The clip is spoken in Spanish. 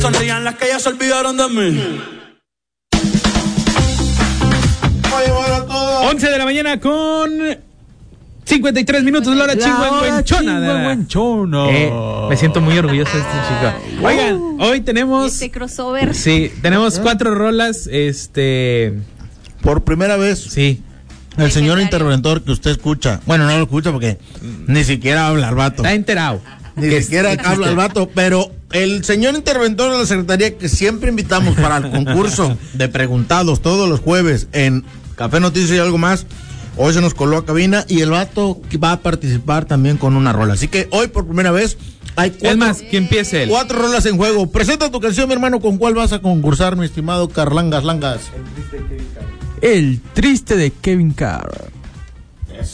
Sonrían las que ya se olvidaron de mí. 11 de la mañana con 53 minutos, la hora chingüengüenchona. Me siento muy orgulloso de este chico. Oigan, hoy tenemos... Este crossover. Sí, tenemos 4 rolas, Por primera vez. Sí. El señor interventor que usted escucha. Bueno, no lo escucha porque ni siquiera habla el vato. Está enterado. Ni siquiera habla el vato, pero el señor interventor de la Secretaría que siempre invitamos para el concurso de preguntados todos los jueves en Café Noticias y algo más, hoy se nos coló a cabina y el vato va a participar también con una rola. Así que hoy por primera vez hay 4. Es más, que empiece él. 4 rolas en juego. Presenta tu canción, mi hermano, ¿con cuál vas a concursar, mi estimado Carlangas Langas? El triste de Kevin Carr.